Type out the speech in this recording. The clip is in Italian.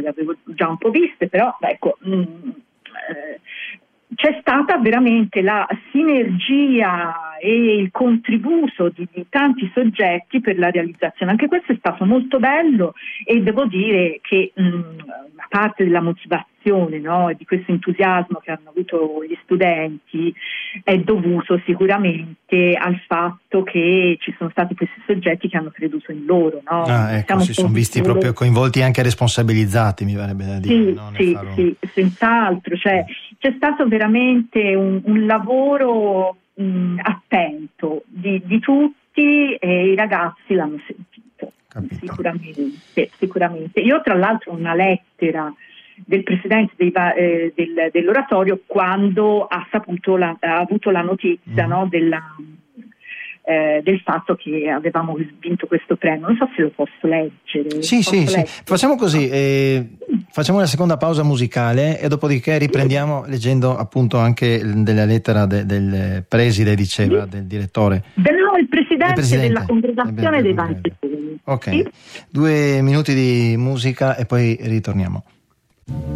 le avevo già un po' viste, però ecco, c'è stata veramente la sinergia e il contributo di tanti soggetti per la realizzazione. Anche questo è stato molto bello, e devo dire che una parte della motivazione, no, e di questo entusiasmo che hanno avuto gli studenti è dovuto sicuramente al fatto che ci sono stati questi soggetti che hanno creduto in loro, no? Ecco, si sono visti proprio coinvolti e anche responsabilizzati, mi verrebbe da dire. Sì, senz'altro, cioè c'è stato veramente un lavoro attento di tutti, e i ragazzi l'hanno sentito. Capito. Sicuramente. Io tra l'altro ho una lettera del presidente dell'oratorio quando ha avuto la notizia, no, del fatto che avevamo vinto questo premio. Non so se lo posso leggere. Sì. Facciamo così, facciamo una seconda pausa musicale e dopodiché riprendiamo leggendo appunto anche della lettera del preside, diceva, del direttore. Il presidente della congregazione dei Vangeli. Ok, 2 minuti di musica e poi ritorniamo.